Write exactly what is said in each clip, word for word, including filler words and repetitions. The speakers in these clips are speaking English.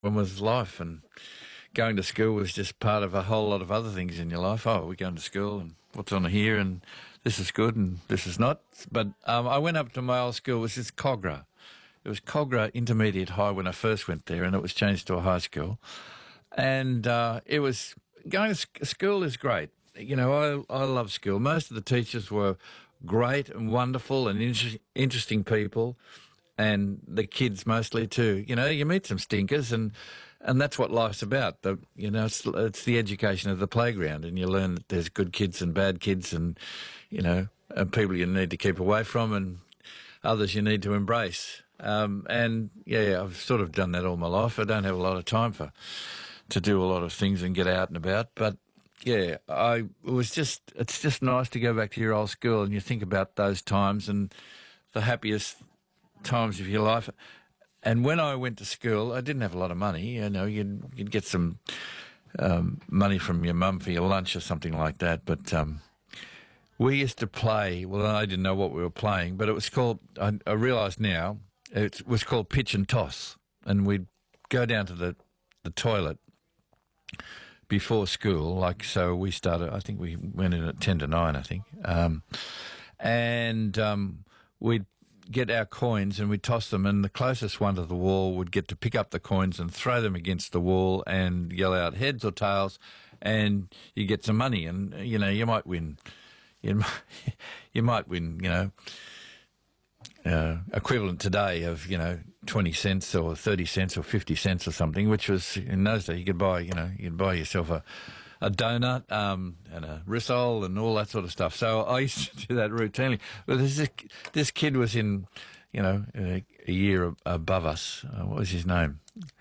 when was life, and going to school was just part of a whole lot of other things in your life. Oh, we're going to school, and what's on here, and this is good, and this is not. But um, I went up to my old school, which is Cogra. It was Cogra Intermediate High when I first went there, and it was changed to a high school. And uh, it was going to sc- school is great. You know, I I love school. Most of the teachers were great and wonderful and inter- interesting people, and the kids mostly too. You know, you meet some stinkers, and and that's what life's about. The you know, it's, it's the education of the playground, and you learn that there's good kids and bad kids, and you know, and people you need to keep away from, and others you need to embrace. Um, and yeah, I've sort of done that all my life. I don't have a lot of time for to do a lot of things and get out and about, but yeah, I it was just it's just nice to go back to your old school and you think about those times and the happiest times of your life. And when I went to school, I didn't have a lot of money. You know, you'd you'd get some um, money from your mum for your lunch or something like that. But um, we used to play. Well, I didn't know what we were playing, but it was called. I, I realise now it was called pitch and toss, and we'd go down to the the toilet before school, like, so we started, I think we went in at ten to nine, I think, um, and um, we'd get our coins and we'd toss them, and the closest one to the wall would get to pick up the coins and throw them against the wall and yell out heads or tails, and you get some money, and, you know, you might win, you might, you might win, you know, uh, equivalent today of, you know, twenty cents or thirty cents or fifty cents or something, which was, in those days, you could buy, you know, you could buy yourself a, a donut um, and a risol and all that sort of stuff. So I used to do that routinely. But this, this kid was in, you know, a, a year above us. Uh, what was his name?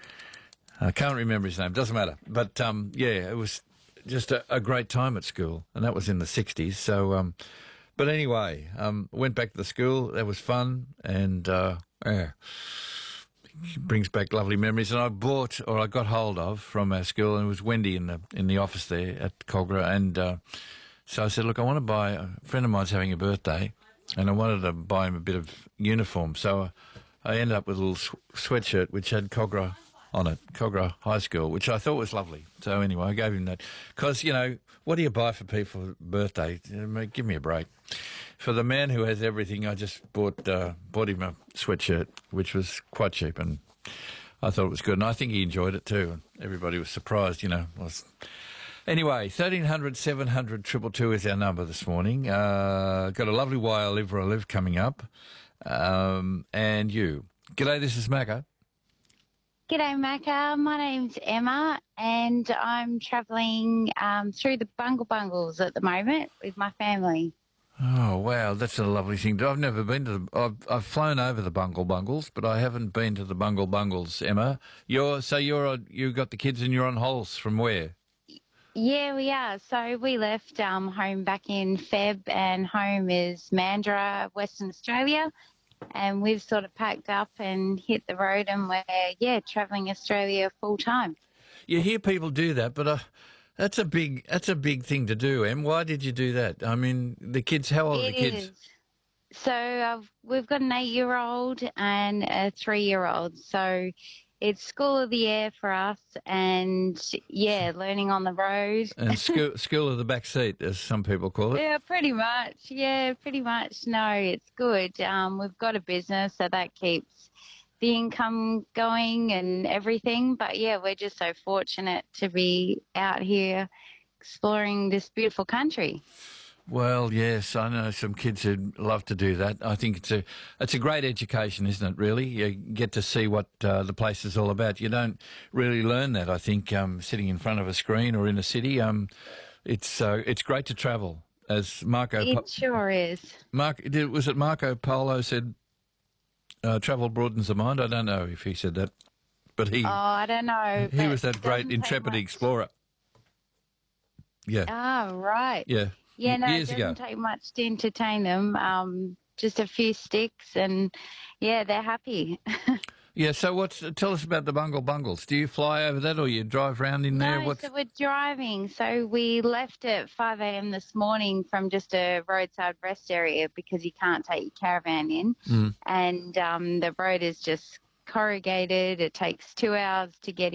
I can't remember his name. Doesn't matter. But, um, yeah, it was just a, a great time at school, and that was in the sixties. So, um, but anyway, um, went back to the school. That was fun, and uh, yeah, brings back lovely memories. And I bought, or I got hold of, from our school, and it was Wendy in the in the office there at Cogra. And uh, so I said, look, I want to buy, a friend of mine's having a birthday, and I wanted to buy him a bit of uniform. So I ended up with a little sw- sweatshirt which had Cogra on it, Cogra High School, which I thought was lovely. So anyway, I gave him that. Because, you know, what do you buy for people for birthday? Give me a break. For the man who has everything, I just bought uh, bought him a sweatshirt, which was quite cheap, and I thought it was good. And I think he enjoyed it too. And everybody was surprised, you know. Was... Anyway, thirteen hundred, seven hundred, two two two is our number this morning. Uh, got a lovely Why I Live Where I Live coming up. Um, and you. G'day, this is Macca. G'day, Macca. My name's Emma, and I'm travelling um, through the Bungle Bungles at the moment with my family. Oh, wow, that's a lovely thing. I've never been to the... I've, I've flown over the Bungle Bungles, but I haven't been to the Bungle Bungles, Emma. You're So you're on, you got the kids and you're on Hols from where? Yeah, we are. So we left um, home back in Feb, and home is Mandurah, Western Australia. And we've sort of packed up and hit the road, and we're, yeah, travelling Australia full time. You hear people do that, but uh, that's a big that's a big thing to do, Em. Why did you do that? I mean, the kids, how old are the kids? It is. So uh, we've got an eight-year-old and a three-year-old. So it's school of the air for us, and, yeah, learning on the road. And school, school of the back seat, as some people call it. Yeah, pretty much. Yeah, pretty much. No, it's good. Um, we've got a business, so that keeps the income going and everything. But, yeah, we're just so fortunate to be out here exploring this beautiful country. Well, yes, I know some kids who'd love to do that. I think it's a it's a great education, isn't it, really? You get to see what uh, the place is all about. You don't really learn that, I think, um, sitting in front of a screen or in a city. Um, it's uh, it's great to travel, as Marco... It po- sure is. Mark, did, was it Marco Polo said, uh, travel broadens the mind? I don't know if he said that, but he... Oh, I don't know. He was that great doesn't take intrepid much. explorer. Yeah. Oh, right. Yeah. Yeah, no, Years it ago. doesn't take much to entertain them. Um, just a few sticks, and yeah, they're happy. Yeah. So, what's tell us about the Bungle Bungles? Do you fly over that, or you drive around in there? No, What's so we're driving. So we left at five a.m. this morning from just a roadside rest area because you can't take your caravan in, Mm. and um, the road is just corrugated. It takes two hours to get